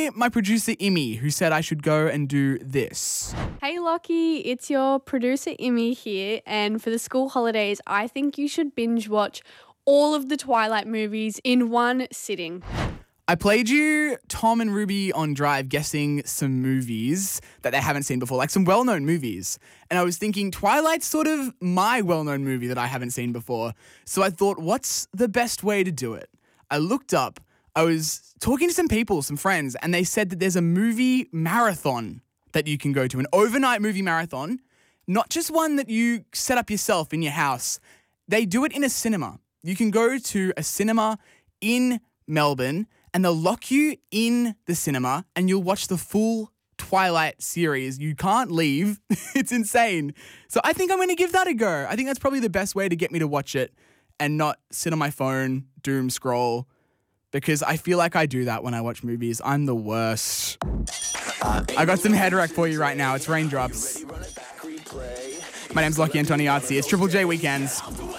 by my producer, Imi, who said I should go and do this. Hey Lockie, it's your producer Imi here, and for the school holidays, I think you should binge watch all of the Twilight movies in one sitting. I played you Tom and Ruby on Drive guessing some movies that they haven't seen before, like some well-known movies. And I was thinking Twilight's sort of my well-known movie that I haven't seen before. So I thought, what's the best way to do it? I looked up, I was talking to some people, some friends, and they said that there's a movie marathon that you can go to, an overnight movie marathon, not just one that you set up yourself in your house. They do it in a cinema. You can go to a cinema in Melbourne and they'll lock you in the cinema and you'll watch the full Twilight series. You can't leave. It's insane. So I think I'm going to give that a go. I think that's probably the best way to get me to watch it and not sit on my phone, doom scroll, because I feel like I do that when I watch movies. I'm the worst. I got some head wreck for you right now. It's Raindrops. My name's Lockie Antoniazzi. It's Triple J Weekends.